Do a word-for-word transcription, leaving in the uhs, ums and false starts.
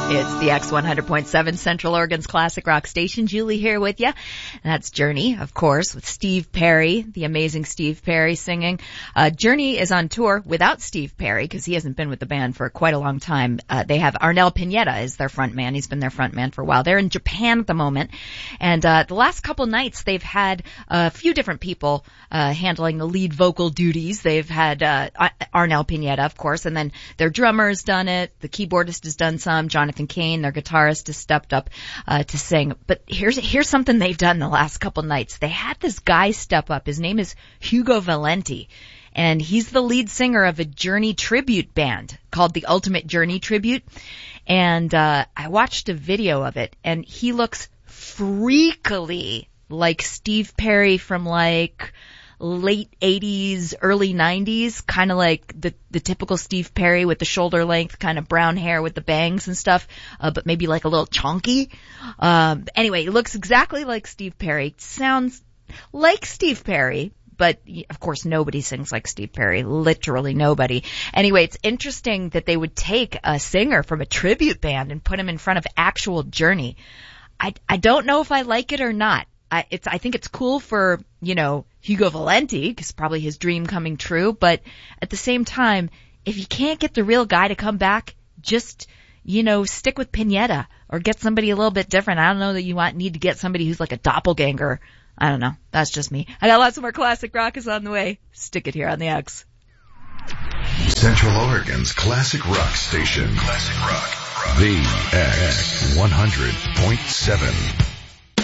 It's the X one hundred point seven Central Oregon's classic rock station. Julie here with you. That's Journey, of course, with Steve Perry, the amazing Steve Perry singing. Uh, Journey is on tour without Steve Perry because he hasn't been with the band for quite a long time. Uh, they have Arnel Pineda as their front man. He's been their front man for a while. They're in Japan at the moment. And uh, the last couple nights they've had a few different people uh, handling the lead vocal duties. They've had uh, Arnel Pineda, of course, and then their drummer's done it. The keyboardist has done some. Jonathan Kane, their guitarist, has stepped up uh, to sing. But here's here's something they've done the last couple nights. They had this guy step up. His name is Hugo Valenti, and he's the lead singer of a Journey tribute band called the Ultimate Journey Tribute. And uh I watched a video of it, and he looks freakily like Steve Perry from like late eighties, early nineties, kind of like the the typical Steve Perry with the shoulder length, kind of brown hair with the bangs and stuff, uh, but maybe like a little chonky. Um, anyway, he looks exactly like Steve Perry. Sounds like Steve Perry, but of course nobody sings like Steve Perry, literally nobody. Anyway, it's interesting that they would take a singer from a tribute band and put him in front of actual Journey. I, I don't know if I like it or not. I, it's, I think it's cool for, you know, Hugo Valenti, because probably his dream coming true, but at the same time, if you can't get the real guy to come back, just, you know, stick with Pineda or get somebody a little bit different. I don't know that you want, need to get somebody who's like a doppelganger. I don't know. That's just me. I got lots more classic rock is on the way. Stick it here on the X. Central Oregon's classic rock station. Classic rock. rock. The X one hundred point seven.